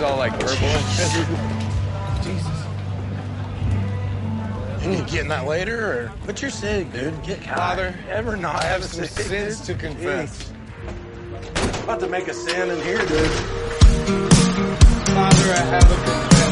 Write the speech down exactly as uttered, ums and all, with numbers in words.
all like verbal. Jesus. You getting that later, or? But you're sick, dude. Get Father, ever not I have a some sick, sins dude? to confess. Jeez. About to make a sin in here, dude. Father, I have a confession.